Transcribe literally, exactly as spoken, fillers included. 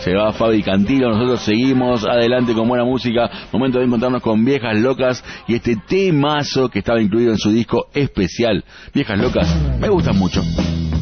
Se va Fabi Cantilo, nosotros seguimos adelante con buena música. Momento de encontrarnos con Viejas Locas y este temazo que estaba incluido en su disco especial. Viejas Locas, me gustan mucho.